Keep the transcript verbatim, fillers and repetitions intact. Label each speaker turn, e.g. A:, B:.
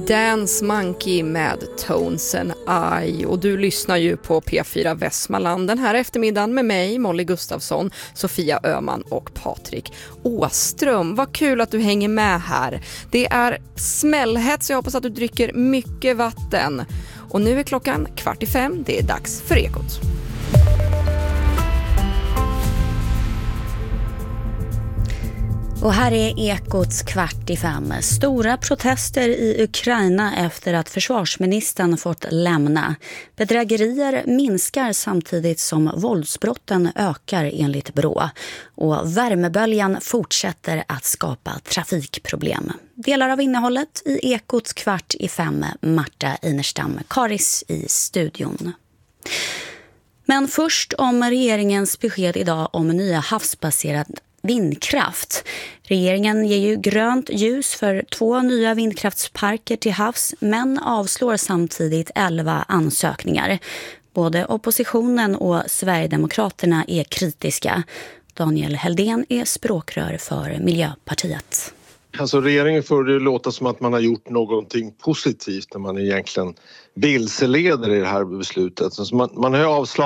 A: Dance Monkey med Tones and I, och du lyssnar ju på P fyra Västmanland den här eftermiddagen med mig, Molly Gustafsson, Sofia Öman och Patrik Åström. Vad kul att du hänger med här. Det är smällhett, så jag hoppas att du dricker mycket vatten. Och nu är klockan kvart i fem, det är dags för Ekot.
B: Och här är Ekots kvart i fem. Stora protester i Ukraina efter att försvarsministern fått lämna. Bedrägerier minskar samtidigt som våldsbrotten ökar enligt Brå. Och värmeböljan fortsätter att skapa trafikproblem. Delar av innehållet i Ekots kvart i fem. Marta Einerstam, Karis i studion. Men först om regeringens besked idag om nya havsbaserad vindkraft. Regeringen ger ju grönt ljus för två nya vindkraftsparker till havs, men avslår samtidigt elva ansökningar. Både oppositionen och Sverigedemokraterna är kritiska. Daniel Heldén är språkrör för Miljöpartiet.
C: Alltså regeringen får det låta som att man har gjort någonting positivt när man egentligen vilseleder i det här beslutet. Så man, man har avslag